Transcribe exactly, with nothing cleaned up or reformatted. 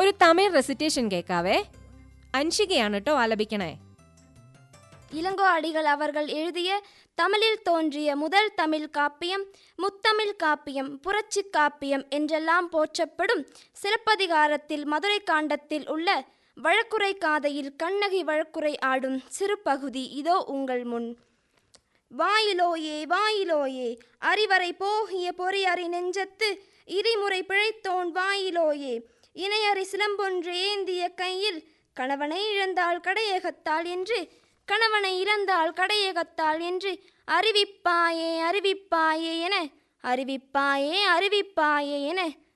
ഒരു തമിഴ് റെസിറ്റേഷൻ കേൾക്കാവേ. അൻഷികയാണ് കേട്ടോ ആലപിക്കണേ. இளங்கோ அடிகள் அவர்கள் எழுதிய தமிழில் தோன்றிய முதல் தமிழ் காப்பியம் முத்தமிழ் காப்பியம், புரட்சி காப்பியம் என்றெல்லாம் போற்றப்படும் சிலப்பதிகாரத்தில் மதுரை காண்டத்தில் உள்ள வழக்குரை காதையில் கண்ணகி வழக்குரை ஆடும் சிறு பகுதி இதோ உங்கள் முன். வாயிலோயே வாயிலோயே அறிவரை போகிய பொறியறி நெஞ்சத்து இரிமுறை பிழைத்தோன் வாயிலோயே இணையறி சிலம்பொன்று ஏந்திய கையில் கணவனை இழந்தாள் கடையகத்தாள் என்று கணவனை இழந்தாள் கடையகத்தாள் என்று அறிவிப்பாயே அறிவிப்பாயே என அறிவிப்பாயே அறிவிப்பாயே என